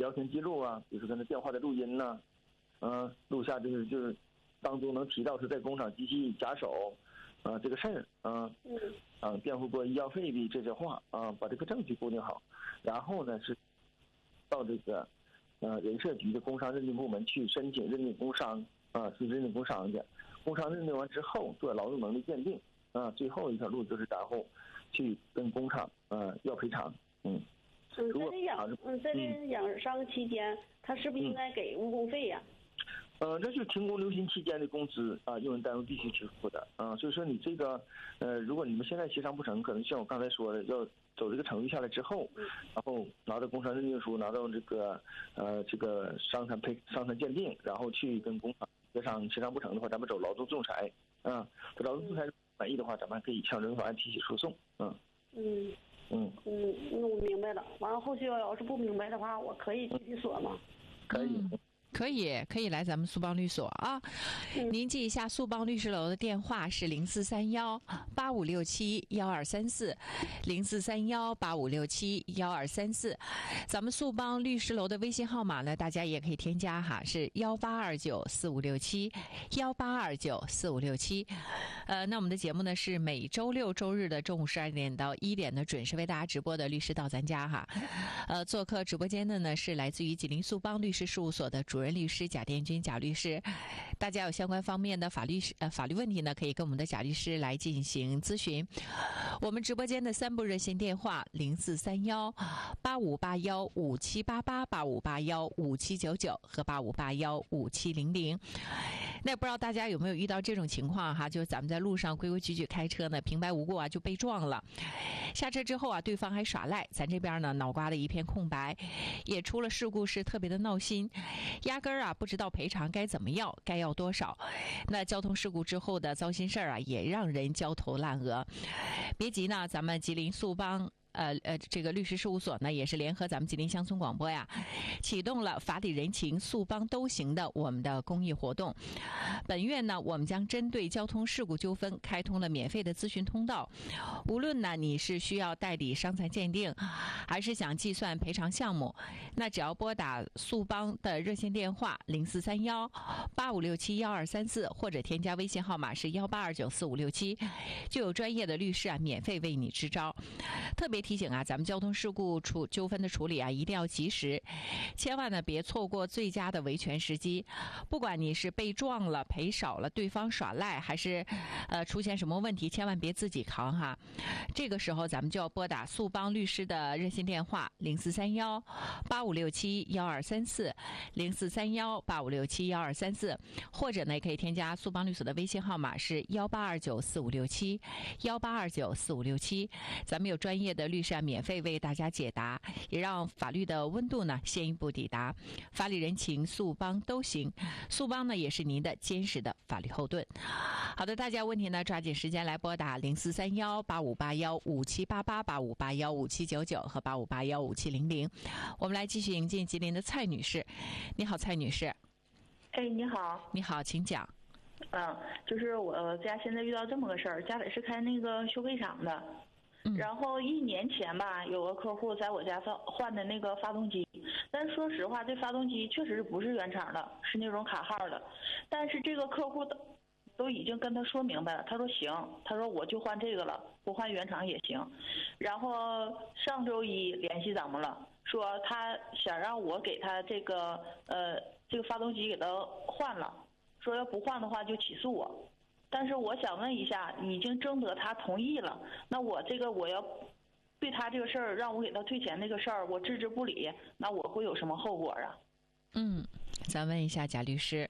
聊天记录啊，比如说跟他电话的录音呐、录下就是当中能提到是在工厂机器假手这个事儿辩护过医药费的这些话把这个证据固定好，然后呢是到这个人社局的工商认定部门去申请认定工伤去认定工伤去，工伤认定完之后做劳动能力鉴定最后一条路就是然后去跟工厂要赔偿。 在这养伤期间，他是不是应该给误工费呀？ 这是停工留薪期间的工资用人单位必须支付的所以说你这个如果你们现在协商不成，可能像我刚才说的，要走这个程序下来之后，然后拿到工伤认定书，拿到这个伤残鉴定，然后去跟工厂协商不成的话，咱们走劳动仲裁走劳动仲裁满意的话，咱们还可以向人民法院提起诉讼。那我明白了。完了，后续要是不明白的话，我可以去律所吗？ 可以来咱们苏邦律所啊。您记一下，苏邦律师楼的电话是0431-8567-1234，0431-8567-1234。咱们苏邦律师楼的微信号码呢，大家也可以添加哈，是18294567，18294567。那我们的节目呢是每周六周日的中午12点到1点呢准时为大家直播的律师到咱家哈。做客直播间的呢是来自于吉林苏邦律师事务所的主任律师贾殿军贾律师。大家有相关方面的法律问题呢，可以跟我们的贾律师来进行咨询。我们直播间的3部热线电话：0431-8581-5788、8581-5799和8581-5700。那不知道大家有没有遇到这种情况哈？就是咱们在路上规规矩矩开车呢，平白无故就被撞了。下车之后对方还耍赖，咱这边呢脑瓜的一片空白，也出了事故是特别的闹心，压根儿不知道赔偿该怎么要，该要多少。那交通事故之后的糟心事儿也让人焦头烂额。别急呢，咱们吉林苏邦这个律师事务所呢，也是联合咱们吉林乡村广播启动了法理人情苏邦都行的我们的公益活动。本月呢，我们将针对交通事故纠纷开通了免费的咨询通道。无论呢你是需要代理伤残鉴定，还是想计算赔偿项目，那只要拨打苏邦的热线电话0431-8567-1234，或者添加微信号码是18294567，就有专业的律师免费为你支招。特别提醒咱们交通事故纠纷的处理一定要及时，千万呢别错过最佳的维权时机。不管你是被撞了、赔少了、对方耍赖，还是出现什么问题，千万别自己扛哈。这个时候咱们就要拨打苏邦律师的热线电话0431-8567-1234，0431-8567-1234，或者呢也可以添加苏邦律所的微信号码是18294567，18294567。咱们有专业的律师免费为大家解答，也让法律的温度呢先一步抵达。法理人情苏邦都行，苏邦呢也是您的坚实的法律后盾。好的，大家问题呢抓紧时间来拨打0431-8581-5788、8581-5799和8581-5700。我们来继续迎进吉林的蔡女士。你好，蔡女士。 你好。 你好，请讲。 就是我家现在遇到这么个事儿，家里是开那个修配厂的。然后1年前有个客户在我家换的那个发动机，但是说实话，这发动机确实不是原厂的，是那种卡号的。但是这个客户都已经跟他说明白了，他说行，他说我就换这个了，不换原厂也行。然后上周一联系咱们了，说他想让我给他这个发动机给他换了，说要不换的话就起诉我。但是我想问一下，已经征得他同意了，那我要对他这个事儿，让我给他退钱这个事儿，我置之不理，那我会有什么后果啊？ 咱问一下贾律师。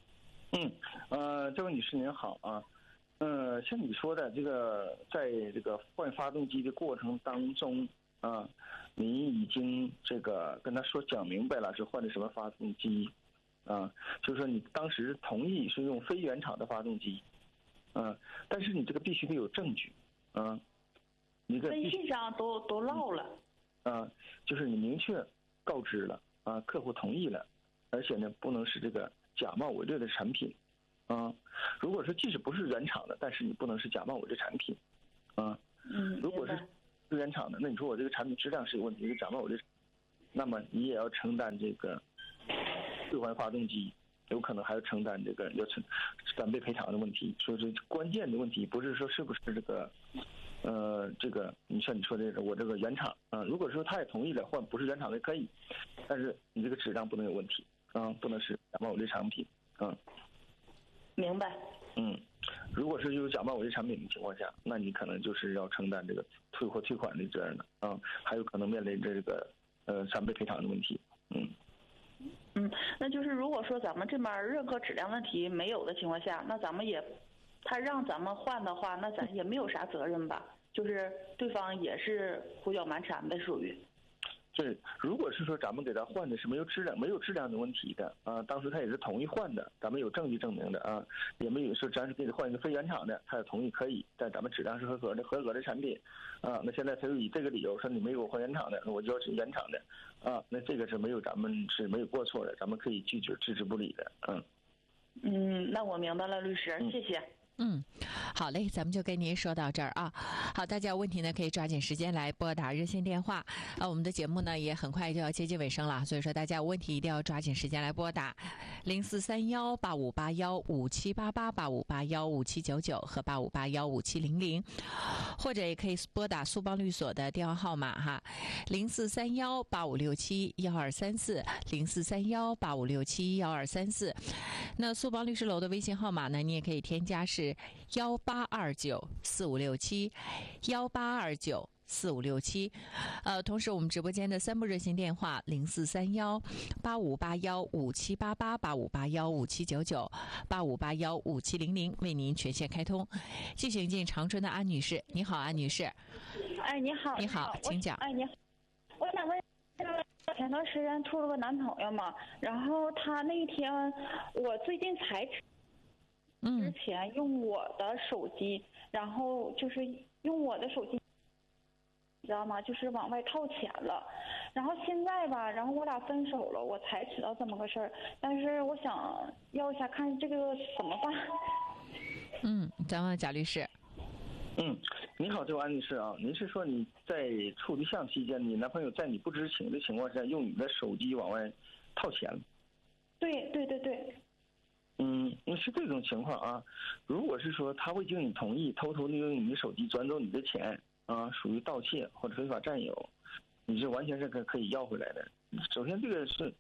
这位女士您好像你说的这个，在这个换发动机的过程当中你已经这个跟他讲明白了是换的什么发动机就是说你当时同意是用非原厂的发动机但是你这个必须得有证据你微信上都唠了就是你明确告知了客户同意了，而且呢不能是这个假冒伪劣的产品如果说即使不是原厂的，但是你不能是假冒伪劣产品如果是原厂的，那你说我这个产品质量是有问题，是假冒伪劣那么你也要承担这个退还发动机，有可能还要承担这个3倍赔偿的问题。所以这关键的问题不是说是不是这个你像你说这个我这个原厂啊，如果说他也同意了换不是原厂的可以，但是你这个质量不能有问题啊，不能是假冒伪劣产品啊。 明白。 如果是有假冒伪劣产品的情况下，那你可能就是要承担这个退款的责任的啊，还有可能面临这个3倍赔偿的问题。 那就是如果说咱们这边任何质量问题没有的情况下，那咱们他让咱们换的话，那咱也没有啥责任吧？就是对方也是胡搅蛮缠呗，属于。 对，如果是说咱们给他换的是没有质量的问题的啊，当时他也是同意换的，咱们有证据证明的啊，也没有说咱是给他换一个非原厂的，他也同意可以，但咱们质量是合格的产品啊，那现在他又以这个理由说你没给我换原厂的，那我就要是原厂的啊，那这个是咱们是没有过错的，咱们可以拒绝置之不理的。 那我明白了，律师，谢谢。 好嘞，咱们就跟您说到这儿啊。好，大家有问题呢可以抓紧时间来拨打热线电话啊。我们的节目呢也很快就要接近尾声了，所以说大家有问题一定要抓紧时间来拨打04318581578885815799和85815700，或者也可以拨打苏邦律所的电话号码哈，043185671234043185671234。那苏邦律师楼的微信号码呢，你也可以添加是1829456718294567。同时我们直播间的3部热线电话0431858157888581579985815700为您全线开通。继续迎进长春的安女士，你好，安女士。 你好。 你好，请讲。 你好，我想问，前段时间处了个男朋友嘛，然后他那一天，我最近才之前用我的手机，然后就是用我的手机，你知道吗？就是往外套钱了。然后现在吧，然后我俩分手了，我才知道这么个事儿。但是我想要一下看这个怎么办。 咱们贾律师。 你好，这位安女士啊，您是说你在处对象期间，你男朋友在你不知情的情况下用你的手机往外套钱？ 对。 是这种情况啊。如果是说他未经你同意，偷偷利用你的手机转走你的钱啊，属于盗窃或者非法占有，你是完全是可以要回来的。首先这个是，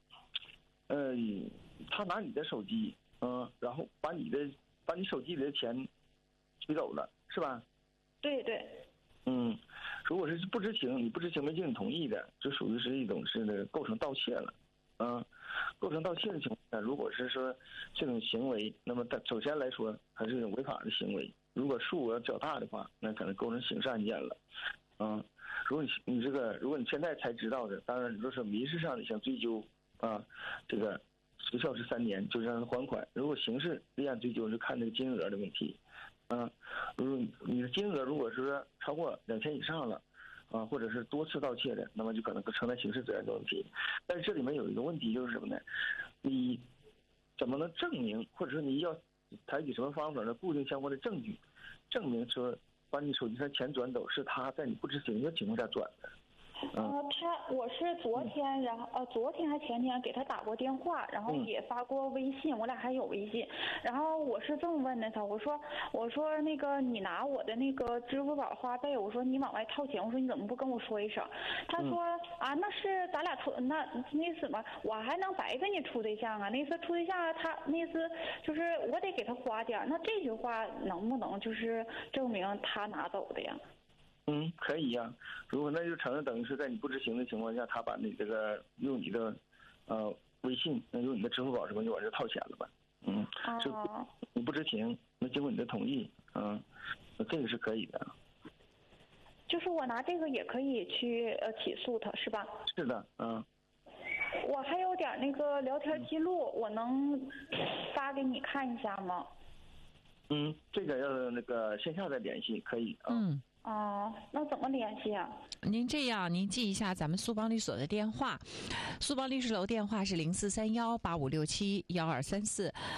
他拿你的手机，然后把你手机里的钱取走了，是吧？ 对。 如果是不知情没经你同意的，这属于是一种是那个构成盗窃了。构成盗窃的情况下，如果是说这种行为，那么首先来说还是一种违法的行为。如果数额较大的话，那可能构成刑事案件了。如果你现在才知道的，当然如果说民事上你想追究啊，这个时效是3年，就让他还款。如果刑事立案追究，就看这个金额的问题。如果你的金额如果是说超过2000以上了，或者是多次盗窃的，那么就可能承担刑事责任的问题。但是这里面有一个问题就是什么呢？你怎么能证明，或者说你要采取什么方法呢？固定相关的证据，证明说把你手机上钱转走是他在你不知情的情况下转的。 我是昨天，然后昨天还前天给他打过电话，然后也发过微信，我俩还有微信。然后我是这么问的他，我说那个你拿我的那个支付宝花呗，我说你往外套钱，我说你怎么不跟我说一声？他说那是咱俩处那什么，我还能白跟你处对象啊？那次处对象他那次就是我得给他花点，那这句话能不能就是证明他拿走的呀？ 可以呀。如果那就承认等于是在你不知情的情况下，他把你这个用你的微信，用你的支付宝什么就往这套钱了吧？就你不知情，没经过你的同意，这个是可以的。 就是我拿这个也可以去起诉他，是吧？ 是的， 我还有点那个聊天记录，我能发给你看一下吗？ 这个要那个线下再联系可以那怎么联系啊？ 您这样，您记一下咱们苏邦律所的电话，苏邦律师楼电话是043185671234，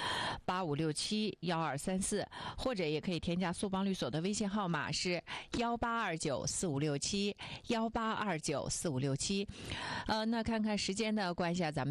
85671234，或者也可以添加速邦律所的微信号码是1829456718294567。那看看时间的关系啊，咱们